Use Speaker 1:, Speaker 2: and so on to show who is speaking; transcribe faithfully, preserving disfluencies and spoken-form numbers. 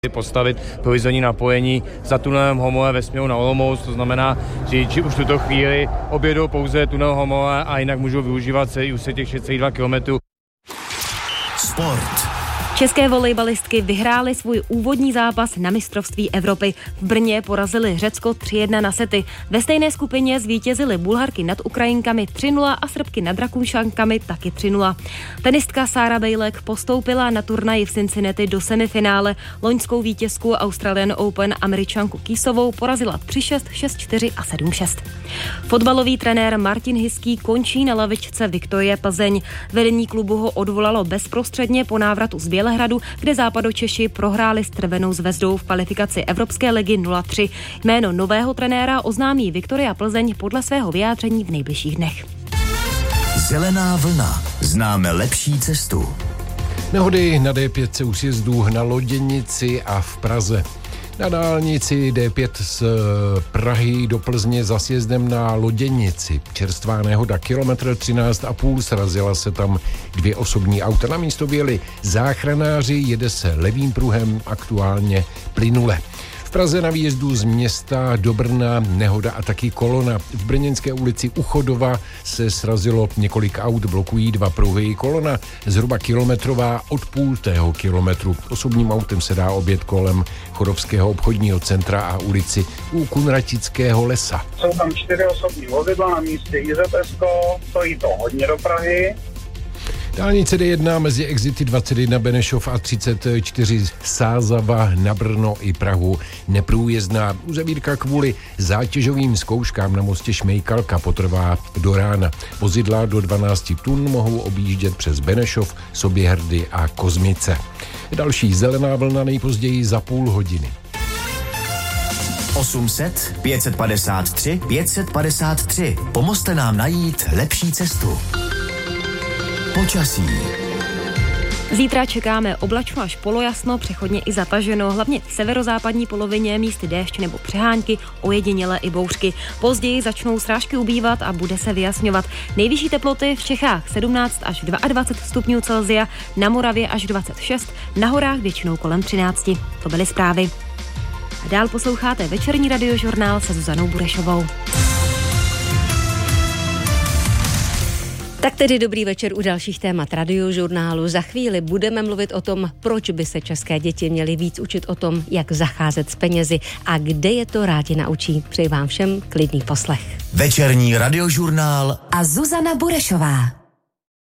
Speaker 1: postavit provizorní napojení za tunelem Homole ve směru na Olomouc, to znamená, že řidiči už v tuto chvíli objedou pouze tunel Homola a jinak můžou využívat celý úsek těch šest celá dva kilometru.
Speaker 2: Sport.
Speaker 3: České volejbalistky vyhrály svůj úvodní zápas na mistrovství Evropy. V Brně porazili Řecko tři jedna na sety. Ve stejné skupině zvítězily Bulharky nad Ukrajinkami tři nula a Srbky nad Rakušankami taky tři nula. Tenistka Sarah Bejlek postoupila na turnaji v Cincinnati do semifinále. Loňskou vítězku Australian Open Američanku Kýsovou porazila tři šest, šest čtyři a sedm šest. Fotbalový trenér Martin Hiský končí na lavičce Viktorie Plzeň. Vedení klubu ho odvolalo bezprostředně po návratu z Bělehradu, kde Západočeši prohráli s Crvenou zvezdou v kvalifikaci Evropské ligy nula tři. Jméno nového trenéra oznámí Viktoria Plzeň podle svého vyjádření v nejbližších dnech.
Speaker 2: Zelená vlna. Známe lepší cestu.
Speaker 4: Nehody na D pět u sjezdů na Loděnici a v Praze. Na dálnici D pět z Prahy do Plzně za sjezdem na Loděnici. Čerstvá nehoda, kilometr třináct a půl, srazila se tam dvě osobní auta. Na místo vyjeli záchranáři, jede se levým pruhem, aktuálně plynule. V Praze na výjezdu z města do Brna nehoda a taky kolona. V Brněnské ulici u Chodova se srazilo několik aut, blokují dva pruhy. Kolona zhruba kilometrová od půltého kilometru. Osobním autem se dá objet kolem Chodovského obchodního centra a ulici u Kunratického lesa.
Speaker 5: Jsou tam čtyři osobní vozidla na místě I Z S ko, stojí to hodně do Prahy.
Speaker 4: Dálnice D jedna mezi exity dvacet jedna Benešov a třicet čtyři Sázava na Brno i Prahu neprůjezdná. Uzavírka kvůli zátěžovým zkouškám na mostě Šmejkalka potrvá do rána. Vozidla do dvanáct tun mohou objíždět přes Benešov, Soběhrdy a Kozmice. Další zelená vlna nejpozději za půl hodiny.
Speaker 2: osm set, pět set padesát tři, pět set padesát tři. Pomozte nám najít lepší cestu. Počasí.
Speaker 3: Zítra čekáme oblačno až polojasno, přechodně i zataženo, hlavně v severozápadní polovině místy déšť nebo přehánky, ojedinělé i bouřky. Později začnou srážky ubývat a bude se vyjasňovat. Nejvyšší teploty v Čechách sedmnáct až dvacet dva stupňů Celsia, na Moravě až dvacet šest, na horách většinou kolem třináct. To byly zprávy. A dál posloucháte večerní radiožurnál se Zuzanou Burešovou.
Speaker 6: Tak tedy dobrý večer u dalších témat radiožurnálu. Za chvíli budeme mluvit o tom, proč by se české děti měly víc učit o tom, jak zacházet s penězi a kde je to rádi naučí. Přeji vám všem klidný poslech.
Speaker 2: Večerní radiožurnál
Speaker 7: a Zuzana Burešová.